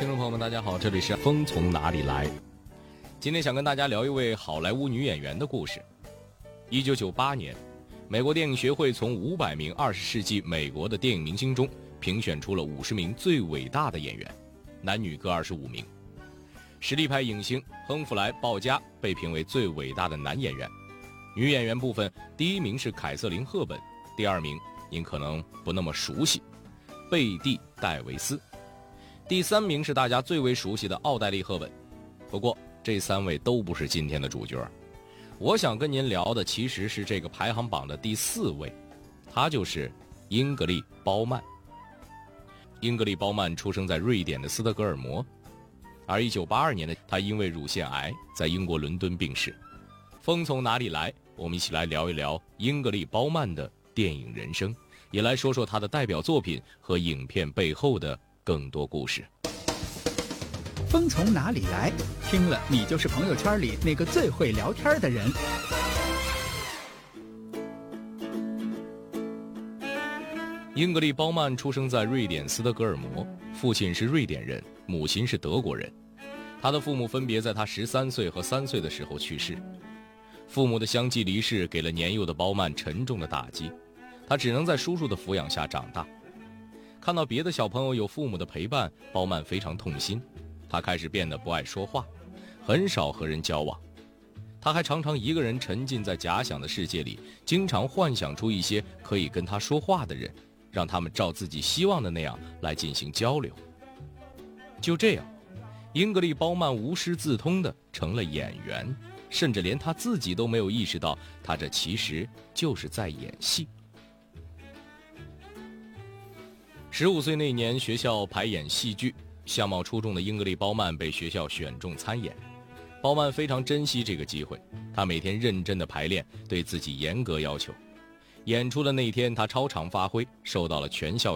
听众朋友们大家好，这里是风从哪里来。今天想跟大家聊一位好莱坞女演员的故事。1998年，美国电影学会从500名20世纪美国的电影明星中评选出了50名最伟大的演员，男女各25名。实力派影星亨弗莱·鲍嘉被评为最伟大的男演员。女演员部分，第一名是凯瑟琳·赫本，第二名您可能不那么熟悉，贝蒂·戴维斯，第三名是大家最为熟悉的奥黛丽·赫本。不过这3位都不是今天的主角，我想跟您聊的其实是这个排行榜的第4位，她就是英格丽·褒曼。英格丽·褒曼出生在瑞典的斯德哥尔摩，而1982年的她因为乳腺癌在英国伦敦病逝。风从哪里来，我们一起来聊一聊英格丽·褒曼的电影人生，也来说说她的代表作品和影片背后的更多故事。 风从哪里来，听了你就是朋友圈里那个最会聊天的人。 英格丽·褒曼出生在瑞典斯德哥尔摩，父亲是瑞典人，母亲是德国人。他的父母分别在他13岁和3岁的时候去世。父母的相继离世给了年幼的褒曼沉重的打击，他只能在叔叔的抚养下长大。看到别的小朋友有父母的陪伴，褒曼非常痛心，他开始变得不爱说话，很少和人交往。他还常常一个人沉浸在假想的世界里，经常幻想出一些可以跟他说话的人，让他们照自己希望的那样来进行交流。就这样，英格丽·褒曼无师自通地成了演员，甚至连他自己都没有意识到，他这其实就是在演戏。15岁那年，学校排演戏剧，相貌出众的英格丽·褒曼被学校选中参演。褒曼非常珍惜这个机会，他每天认真地排练，对自己严格要求。演出的那天，他超常发挥，受到了全校